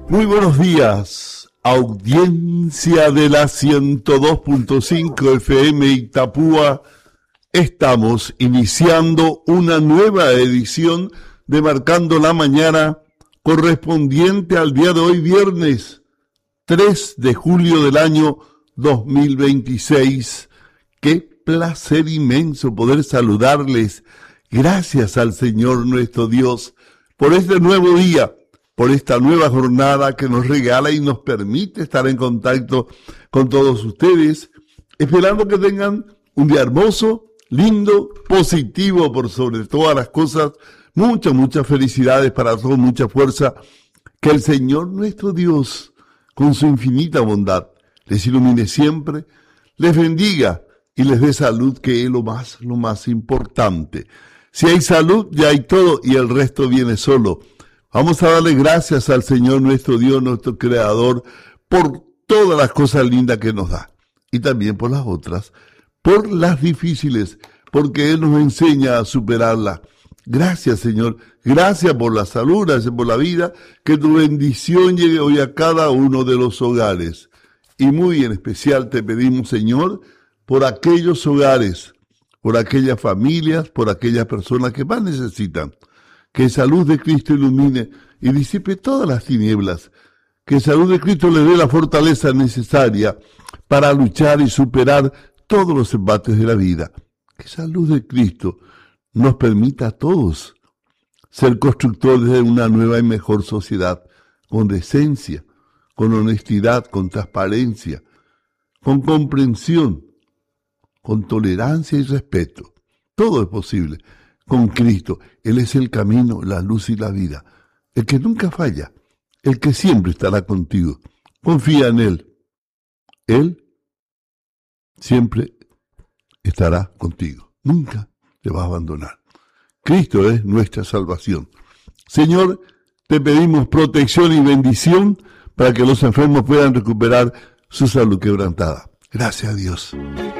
Muy buenos días, audiencia de la 102.5 FM Itapúa. Estamos iniciando una nueva edición de Marcando la Mañana correspondiente al día de hoy, viernes 3 de julio del año 2026. Qué placer inmenso poder saludarles. Gracias al Señor nuestro Dios por este nuevo día, por esta nueva jornada que nos regala y nos permite estar en contacto con todos ustedes, esperando que tengan un día hermoso, lindo, positivo por sobre todas las cosas. Muchas felicidades para todos, mucha fuerza. Que el Señor nuestro Dios, con su infinita bondad, les ilumine siempre, les bendiga y les dé salud, que es lo más importante. Si hay salud, ya hay todo y el resto viene solo. Vamos a darle gracias al Señor nuestro Dios, nuestro Creador, por todas las cosas lindas que nos da. Y también por las otras, por las difíciles, porque Él nos enseña a superarlas. Gracias, Señor. Gracias por la salud, gracias por la vida. Que tu bendición llegue hoy a cada uno de los hogares. Y muy en especial te pedimos, Señor, por aquellos hogares, por aquellas familias, por aquellas personas que más necesitan. Que esa luz de Cristo ilumine y disipe todas las tinieblas. Que esa luz de Cristo le dé la fortaleza necesaria para luchar y superar todos los embates de la vida. Que esa luz de Cristo nos permita a todos ser constructores de una nueva y mejor sociedad, con decencia, con honestidad, con transparencia, con comprensión, con tolerancia y respeto. Todo es posible con Cristo. Él es el camino, la luz y la vida, el que nunca falla, el que siempre estará contigo. Confía en Él. Él siempre estará contigo. Nunca te va a abandonar. Cristo es nuestra salvación. Señor, te pedimos protección y bendición para que los enfermos puedan recuperar su salud quebrantada. Gracias a Dios.